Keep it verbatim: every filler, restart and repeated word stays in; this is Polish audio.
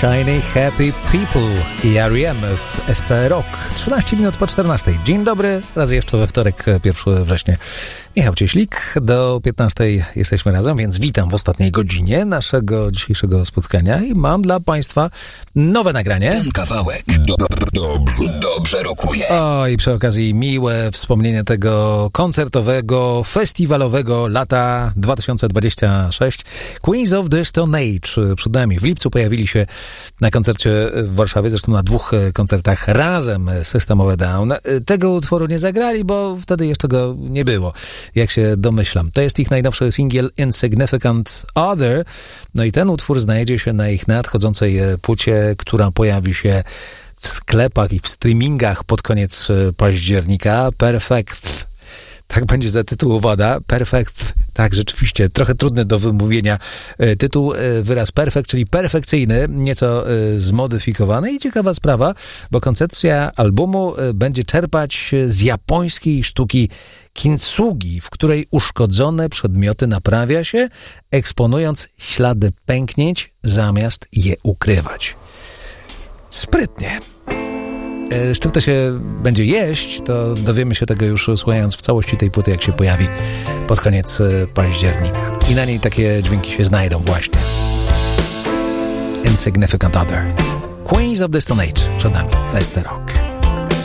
Shiny Happy People i R E M w S T Rock. trzynaście minut po czternastej. Dzień dobry, raz jeszcze we wtorek, pierwszego września. Michał Cieślik, do piętnastej jesteśmy razem, więc witam w ostatniej godzinie naszego dzisiejszego spotkania i mam dla Państwa nowe nagranie. Ten kawałek do, do, dobrze, dobrze rokuje. O, i przy okazji miłe wspomnienie tego koncertowego, festiwalowego lata dwa tysiące dwudziestego szóstego. Queens of the Stone Age przed nami. W lipcu pojawili się na koncercie w Warszawie, zresztą na dwóch koncertach razem System of a Down. Tego utworu nie zagrali, bo wtedy jeszcze go nie było, jak się domyślam. To jest ich najnowszy singiel Insignificant Other. No i ten utwór znajdzie się na ich nadchodzącej płycie, która pojawi się w sklepach i w streamingach pod koniec października. Perfect. Tak będzie zatytułowana. Perfect. Tak, rzeczywiście, trochę trudny do wymówienia tytuł, wyraz perfect, czyli perfekcyjny, nieco zmodyfikowany i ciekawa sprawa, bo koncepcja albumu będzie czerpać z japońskiej sztuki kintsugi, w której uszkodzone przedmioty naprawia się, eksponując ślady pęknięć, zamiast je ukrywać. Sprytnie. Z czym to się będzie jeść, to dowiemy się tego już słuchając w całości tej płyty, jak się pojawi pod koniec października. I na niej takie dźwięki się znajdą właśnie. Insignificant Other. Queens of the Stone Age przed nami w S T Rock.